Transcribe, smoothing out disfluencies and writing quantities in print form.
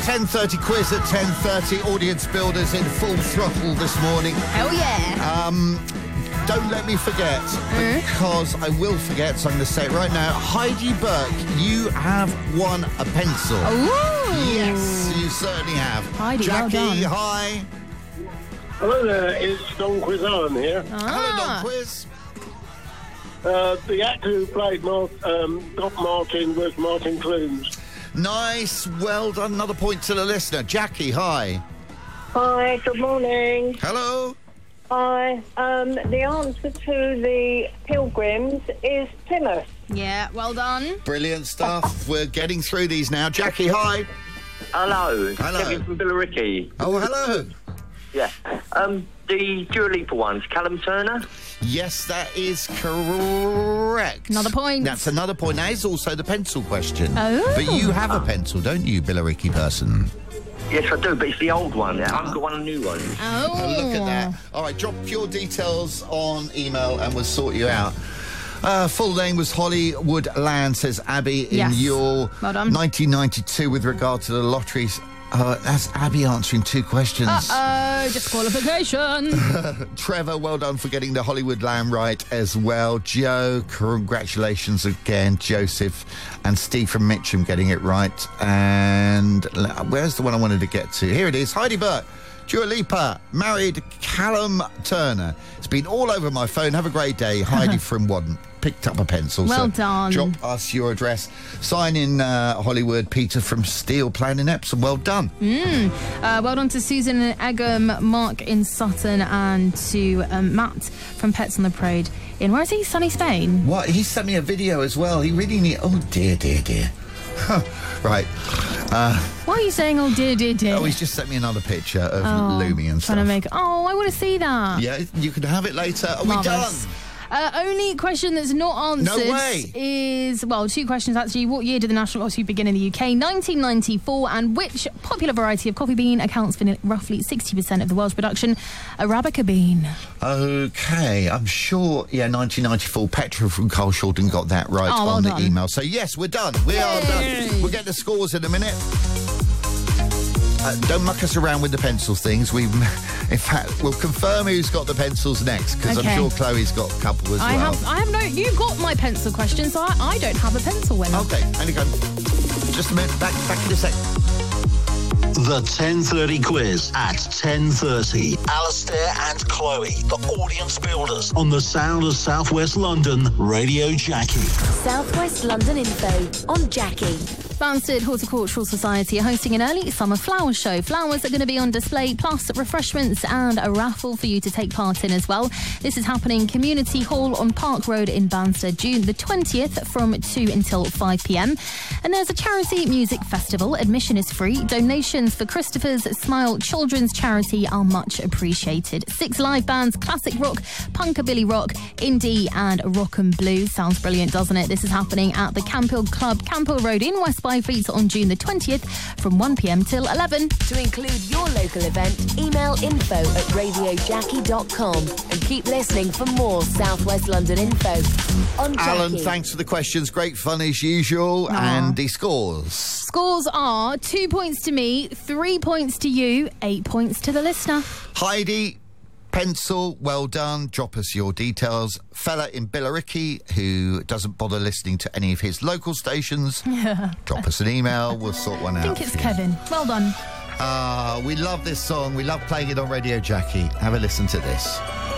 10:30 quiz at 10:30. Audience builders in full throttle this morning. Oh, yeah. Don't let me forget, because I will forget, so I'm going to say it right now. Heidi Burke, you have won a pencil. Ooh. Yes, you certainly have. Heidi, Jackie, well done. hi. Hello there, it's Don Quizan here. Hello, Don Quiz. The actor who played Doc Martin was Martin Clunes. Nice, well done. Another point to the listener. Jackie, hi. Hi, good morning. Hello. Hi. The answer to the Pilgrims is Plymouth. Yeah, well done. Brilliant stuff. We're getting through these now. Jackie, hi. Hello. Hello. Kevin from Billericay. Oh, hello. Yeah. The Dua Lipa ones, Callum Turner. Yes, that is correct. Another point. That's another point. That is also the pencil question. Oh. But you have a pencil, don't you, Billericay person? Yes, I do, but it's the old one. I haven't got one of the new ones. Oh. Look at that. All right, drop your details on email and we'll sort you out. Full name was Hollywood Land, says Abby, in Yes. your Well done. 1992 with regard to the lotteries. That's Abby answering two questions. Uh-oh, disqualification. Trevor, well done for getting the Hollywood Land right as well. Joe, congratulations again. Joseph and Steve from Mitcham getting it right. And where's the one I wanted to get to? Here it is. Heidi Burke, Dua Lipa, married Callum Turner. It's been all over my phone. Have a great day. Heidi from Wadden. Picked up a pencil. Well so done. Drop us your address. Sign in Hollywood. Peter from Steel Plan in Epsom. Well done. Well done to Susan in Egham, Mark in Sutton, and to Matt from Pets on the Parade in, where is he? Sunny Spain? What? He sent me a video as well. He really need... Oh, dear, dear, dear. Right. Why are you saying, oh, dear, dear, dear? Oh, he's just sent me another picture of Lumi and stuff. Trying to make... Oh, I want to see that. Yeah, you can have it later. Are Marvellous. we done? Only question that's not answered No way. is, well, two questions actually. What year did the National Lottery begin in the UK? 1994. And which popular variety of coffee bean accounts for roughly 60% of the world's production? Arabica bean. Okay, I'm sure, 1994. Petra from Carl Shorten got that right Oh, well on the done. email. So, yes, we're done. We are done. We'll get the scores in a minute. Don't muck us around with the pencil things. In fact, we'll confirm who's got the pencils next, because Okay. I'm sure Chloe's got a couple as I well. have no... You got my pencil question, so I don't have a pencil winner. Okay, and again, just a minute. Back in a sec. The 10:30 quiz at 10:30. Alistair and Chloe, the audience builders on the sound of South West London, Radio Jackie. South West London info on Jackie. Banstead Horticultural Society are hosting an early summer flower show. Flowers are going to be on display, plus refreshments and a raffle for you to take part in as well. This is happening Community Hall on Park Road in Banstead, June the 20th from 2 until 5 p.m. And there's a charity music festival. Admission is free. Donations for Christopher's Smile Children's Charity are much appreciated. 6 live bands, classic rock, punkabilly rock, indie and rock and blues. Sounds brilliant, doesn't it? This is happening at the Camphill Club, Camphill Road in West Byfleet on June the 20th from 1 p.m. till 11. To include your local event, email info@radiojackie.com and keep listening for more South West London info on Jackie. Alan, thanks for the questions. Great fun as usual. And the scores. Scores are 2 points to me, 3 points to you, 8 points to the listener. Heidi, pencil, well done. Drop us your details. Fella in Billericay who doesn't bother listening to any of his local stations. Drop us an email. We'll sort one out. I think it's for you. Kevin. Well done. We love this song. We love playing it on Radio Jackie. Have a listen to this.